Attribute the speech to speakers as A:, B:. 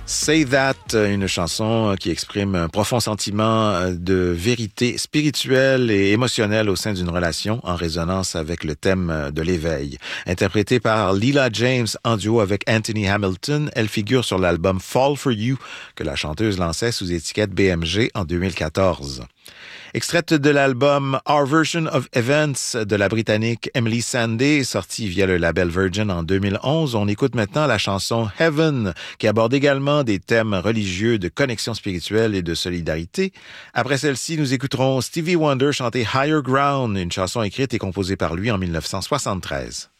A: Say That, une chanson qui exprime un profond sentiment de vérité spirituelle et émotionnelle au sein d'une relation en résonance avec le thème de l'éveil. Interprétée par Leela James en duo avec Anthony Hamilton, elle figure sur l'album Fall For You que la chanteuse lançait sous étiquette BMG en 2014. Extraite de l'album Our Version of Events de la Britannique Emily Sandé, sorti via le label Virgin en 2011, on écoute maintenant la chanson Heaven, qui aborde également des thèmes religieux de connexion spirituelle et de solidarité. Après celle-ci, nous écouterons Stevie Wonder chanter Higher Ground, une chanson écrite et composée par lui en 1973.